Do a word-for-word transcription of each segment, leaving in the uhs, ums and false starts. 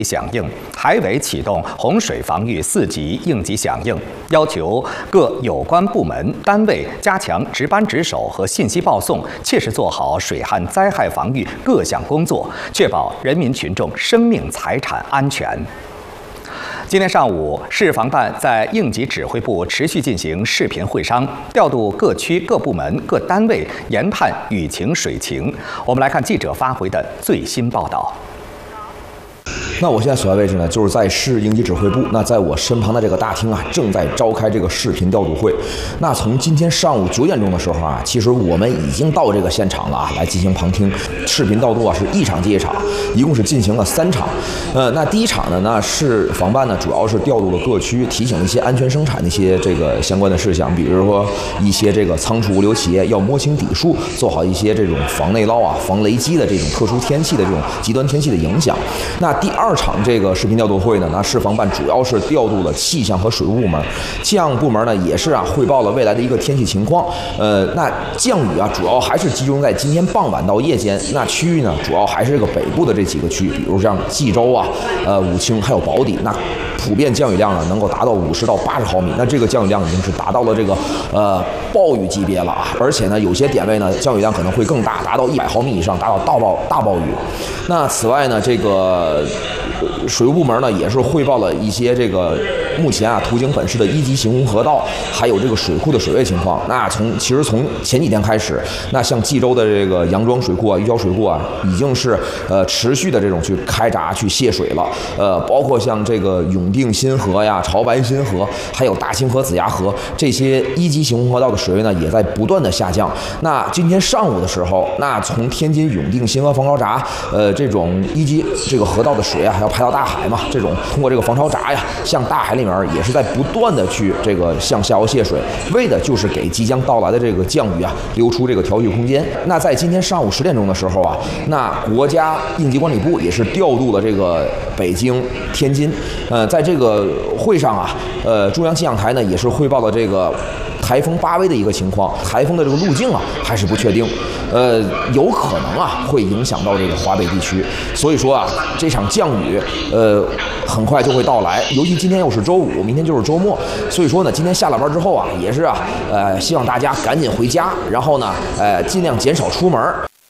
响应，海委启动洪水防御四级应急响应，要求各有关部门单位加强值班值守和信息报送，切实做好水旱灾害防御各项工作，确保人民群众生命财产安全。今天上午，市防办在应急指挥部持续进行视频会商，调度各区各部门各单位研判雨情水情。我们来看记者发回的最新报道。 那我现在所在位置呢，就是在市应急指挥部。那在我身旁的这个大厅啊，正在召开这个视频调度会。那从今天上午九点钟的时候啊，其实我们已经到这个现场了啊，来进行旁听。视频调度啊，是一场接一场，一共是进行了三场。呃，那第一场呢，那市防办呢，主要是调度了各区，提醒一些安全生产的一些这个相关的事项，比如说一些这个仓储物流企业要摸清底数，做好一些这种防内涝啊、防雷击的这种特殊天气的这种极端天气的影响。那第二场这个视频调度会呢，那市防办主要是调度了气象和水务部门，气象部门呢也是啊汇报了未来的一个天气情况。呃，那降雨啊主要还是集中在今天傍晚到夜间，那区域呢主要还是这个北部的这几个区，比如像冀州啊、呃武清还有宝坻，那普遍降雨量呢能够达到五十到八十毫米，那这个降雨量已经是达到了这个呃暴雨级别了啊，而且呢有些点位呢降雨量可能会更大，达到一百毫米以上，达到大暴大暴雨。那此外呢，这个水务部门呢也是汇报了一些这个目前啊途经本市的一级行洪河道，还有这个水库的水位情况。那从其实从前几天开始，那像冀州的这个杨庄水库啊、余桥水库啊，已经是呃持续的这种去开闸去泄水了。呃，包括像这个永定新河呀、潮白新河，还有大清河、子牙河这些一级行洪河道的水位呢，也在不断的下降。那今天上午的时候，那从天津永定新河防潮闸，呃，这种一级这个河道的水啊，还要排到大海嘛，这种通过这个防潮闸呀，向大海里面也是在不断的去这个向下游泄水，为的就是给即将到来的这个降雨啊留出这个调蓄空间。那在今天上午十点钟的时候啊，那国家应急管理部也是调度了这个北京、天津，呃，在这个会上啊，呃，中央气象台呢也是汇报了这个台风巴威的一个情况，台风的这个路径啊还是不确定，呃，有可能啊会影响到这个华北地区，所以说啊这场降雨呃很快就会到来，尤其今天又是周五，明天就是周末，所以说呢今天下了班之后啊也是啊呃希望大家赶紧回家，然后呢呃尽量减少出门。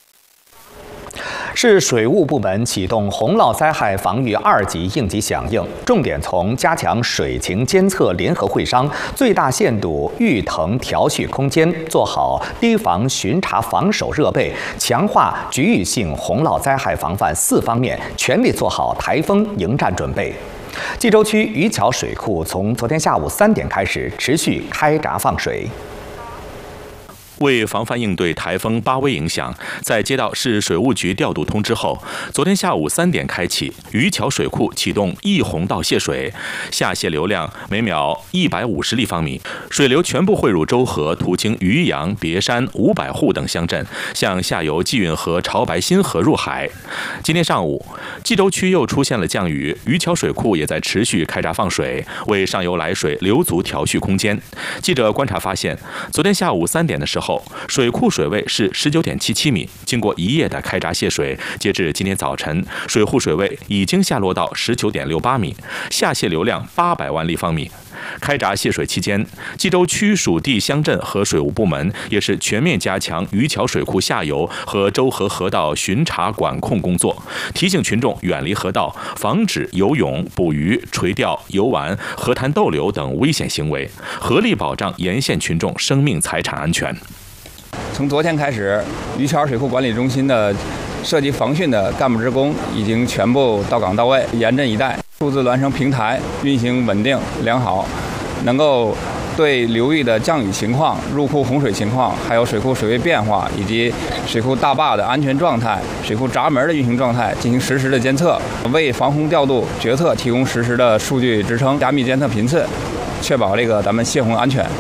市水务部门启动洪涝灾害防御二级应急响应，重点从加强水情监测联合会商，最大限度预腾调蓄空间，做好堤防巡查防守热备，强化局域性洪涝灾害防范四方面，全力做好台风迎战准备。冀州区余桥水库从昨天下午三点开始持续开闸放水。 为防范应对台风巴威影响，在接到市水务局调度通知后，昨天下午三点开启，余桥水库启动溢洪道泄水，下泄流量每秒一百五十立方米，水流全部汇入周河，途经渔阳、别山、五百户等乡镇，向下游济运河、潮白新河入海。今天上午，冀州区又出现了降雨，余桥水库也在持续开闸放水，为上游来水留足调蓄空间。记者观察发现，昨天下午三点的时候，水库水位是十九点七七米，经过一夜的开闸泄水，截至今天早晨，水库水位已经下落到十九点六八米，下泄流量八百万立方米。开闸泄水期间，冀州区属地乡镇和水务部门也是全面加强余桥水库下游和周河河道巡查管控工作，提醒群众远离河道，防止游泳、捕鱼、垂钓、游玩、河滩逗留等危险行为，合力保障沿线群众生命财产安全。 从昨天开始，余桥水库管理中心的涉及防汛的干部职工已经全部到岗到位，严阵以待。数字孪生平台运行稳定良好，能够对流域的降雨情况、入库洪水情况，还有水库水位变化以及水库大坝的安全状态、水库闸门的运行状态进行实时的监测，为防洪调度决策提供实时的数据支撑，加密监测频次，确保这个咱们泄洪安全。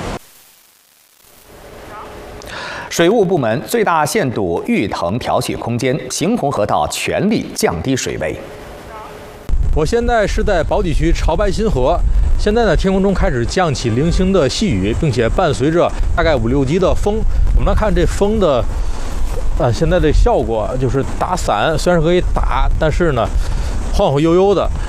水务部门最大限度预腾调蓄空间，行洪河道全力降低水位。 我现在是在宝坻区潮白新河，现在呢天空中开始降起零星的细雨，并且伴随着大概五六级的风。我们来看这风的，呃，现在的效果就是打伞虽然是可以打，但是呢晃晃悠悠的。